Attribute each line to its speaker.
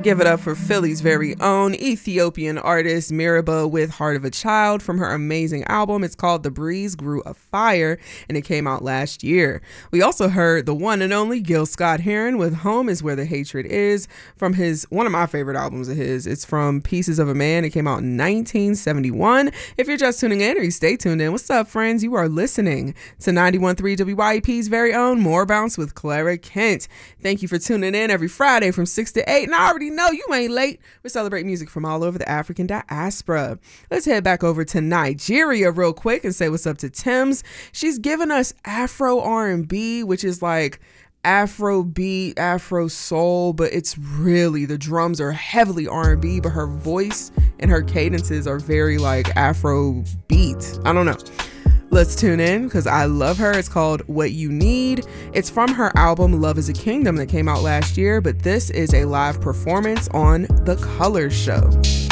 Speaker 1: Give it up for Philly's very own Ethiopian artist Miriba with Heart of a Child from her amazing album. It's called The Breeze Grew a Fire, and it came out last year. We also heard the one and only Gil Scott-Heron with Home is Where the Hatred Is from one of my favorite albums of his. It's from Pieces of a Man. It came out in 1971. If you're just tuning in or you stay tuned in, what's up, friends? You are listening to 91.3 WYEP's very own More Bounce with Clara Kent. Thank you for tuning in every Friday from 6 to 8, and I already know you ain't late. We celebrate music from all over the African diaspora. Let's head back over to Nigeria real quick and say what's up to Tems. She's given us Afro R&B, which is like Afro beat, Afro soul, but it's really, the drums are heavily R&B, but her voice and her cadences are very like Afro beat. I don't know. Let's tune in because I love her. It's called What You Need. It's from her album Love is a Kingdom that came out last year, but this is a live performance on The Color Show.